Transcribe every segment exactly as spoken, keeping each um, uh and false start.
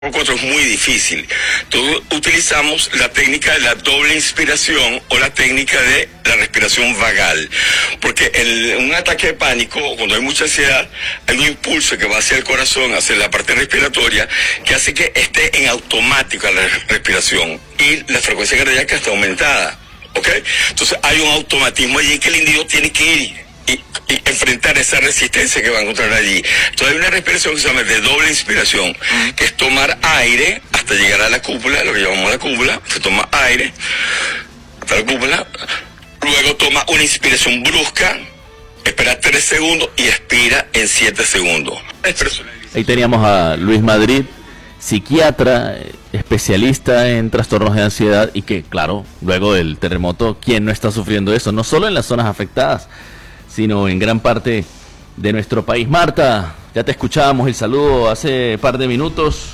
Otro es muy difícil. Todos utilizamos la técnica de la doble inspiración o la técnica de la respiración vagal, porque en un ataque de pánico, cuando hay mucha ansiedad, hay un impulso que va hacia el corazón, hacia la parte respiratoria, que hace que esté en automático la respiración y la frecuencia cardíaca está aumentada, ¿ok? Entonces hay un automatismo allí que el individuo tiene que ir Y, y enfrentar esa resistencia que va a encontrar allí. Entonces hay una respiración que se llama de doble inspiración, que es tomar aire hasta llegar a la cúpula, lo que llamamos la cúpula. Se toma aire hasta la cúpula, luego toma una inspiración brusca, espera tres segundos y expira en siete segundos. Ahí teníamos a Luis Madrid, psiquiatra, especialista en trastornos de ansiedad, y que, claro, luego del terremoto, ¿quién no está sufriendo eso? No solo en las zonas afectadas, sino en gran parte de nuestro país. Marta, ya te escuchábamos el saludo hace par de minutos.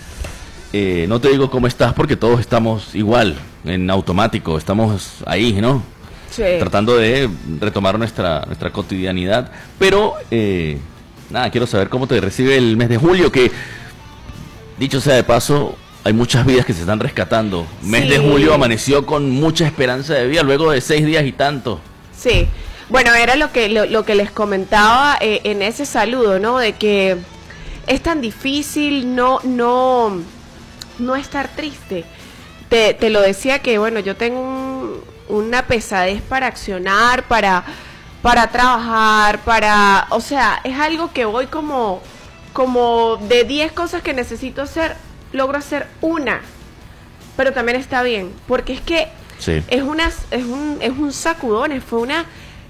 Eh, no te digo cómo estás porque todos estamos igual, en automático, estamos ahí, ¿no? Sí. Tratando de retomar nuestra, nuestra cotidianidad. Pero, eh, nada, quiero saber cómo te recibe el mes de julio, que, dicho sea de paso, hay muchas vidas que se están rescatando. Sí. Mes de julio amaneció con mucha esperanza de vida, luego de seis días y tanto. Sí. Bueno, era lo que lo, lo que les comentaba eh, en ese saludo, ¿no? De que es tan difícil no no no estar triste. Te, te lo decía que, bueno, yo tengo un, una pesadez para accionar, para para trabajar, para, o sea, es algo que voy como como de diez cosas que necesito hacer, logro hacer una. Pero también está bien, porque es que sí. es una es un es un sacudón, fue una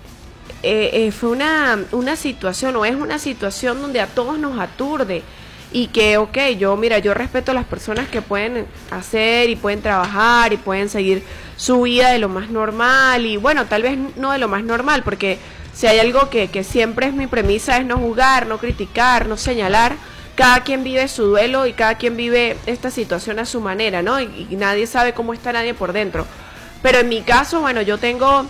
Eh, eh, fue una, una situación o es una situación donde a todos nos aturde y que, ok, yo, mira, yo respeto a las personas que pueden hacer y pueden trabajar y pueden seguir su vida de lo más normal y bueno, tal vez no de lo más normal, porque si hay algo que, que siempre es mi premisa es no juzgar, no criticar, no señalar. Cada quien vive su duelo y cada quien vive esta situación a su manera, ¿no? Y, y nadie sabe cómo está nadie por dentro. Pero en mi caso, bueno, yo tengo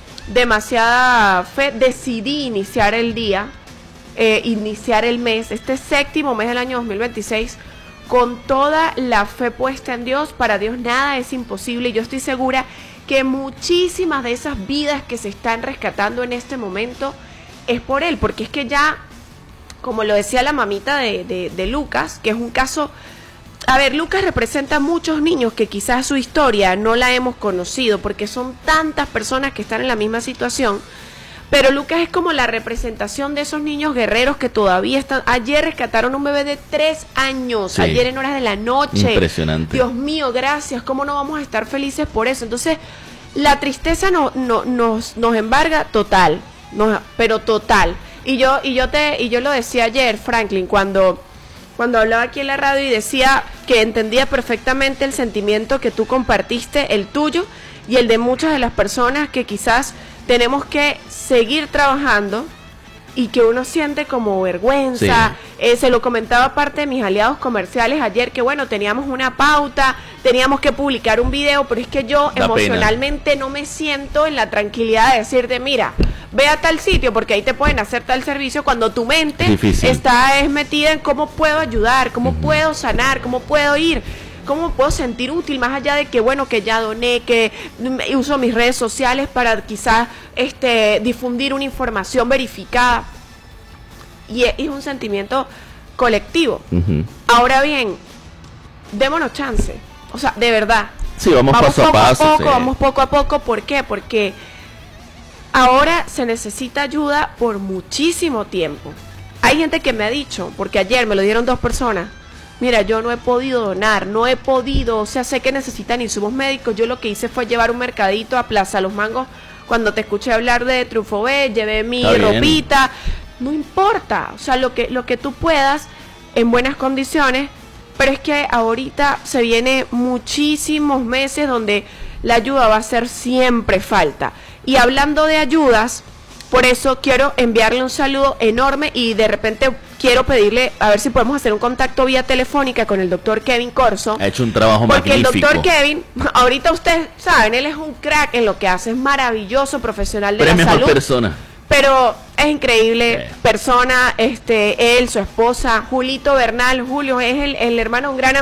demasiada fe, decidí iniciar el día, eh, iniciar el mes, este séptimo mes del año dos mil veintiséis, con toda la fe puesta en Dios. Para Dios nada es imposible y yo estoy segura que muchísimas de esas vidas que se están rescatando en este momento es por Él, porque es que ya, como lo decía la mamita de, de, de Lucas, que es un caso. A ver, Lucas representa a muchos niños que quizás su historia no la hemos conocido porque son tantas personas que están en la misma situación, pero Lucas es como la representación de esos niños guerreros que todavía están. Ayer rescataron un bebé de tres años, sí. Ayer en horas de la noche. Impresionante. Dios mío, gracias, ¿cómo no vamos a estar felices por eso? Entonces, la tristeza no, no, nos, nos embarga total, nos, pero total. Y yo, y yo te, y yo lo decía ayer, Franklin, cuando... Cuando hablaba aquí en la radio y decía que entendía perfectamente el sentimiento que tú compartiste, el tuyo y el de muchas de las personas que quizás tenemos que seguir trabajando y que uno siente como vergüenza. Sí. Eh, se lo comentaba parte de mis aliados comerciales ayer, que bueno, teníamos una pauta, teníamos que publicar un video, pero es que yo da emocionalmente pena. No me siento en la tranquilidad de decirte, mira, ve a tal sitio porque ahí te pueden hacer tal servicio, cuando tu mente Difícil. está es metida en cómo puedo ayudar, cómo uh-huh. puedo sanar, cómo puedo ir, cómo puedo sentir útil, más allá de que bueno, que ya doné, que uso mis redes sociales para quizás este difundir una información verificada. Y es, es un sentimiento colectivo. Uh-huh. Ahora bien, démonos chance, o sea, de verdad. Sí, vamos, vamos paso poco a paso. A poco, sí. Vamos poco a poco, ¿por qué? Porque ahora se necesita ayuda por muchísimo tiempo. Hay gente que me ha dicho, porque ayer me lo dieron dos personas, mira, yo no he podido donar, no he podido, o sea, sé que necesitan insumos médicos. Yo lo que hice fue llevar un mercadito a Plaza Los Mangos. Cuando te escuché hablar de Trufo B, llevé mi ropita. No importa, o sea, lo que, lo que tú puedas en buenas condiciones, pero es que ahorita se viene muchísimos meses donde la ayuda va a hacer siempre falta. Y hablando de ayudas, por eso quiero enviarle un saludo enorme y de repente quiero pedirle a ver si podemos hacer un contacto vía telefónica con el doctor Kevin Corso. Ha hecho un trabajo porque magnífico. Porque el doctor Kevin, ahorita ustedes saben, él es un crack en lo que hace, es maravilloso, profesional de pero la es mejor salud. persona. pero es increíble Sí. persona, este, él, su esposa, Julito Bernal, Julio es el, el hermano, un gran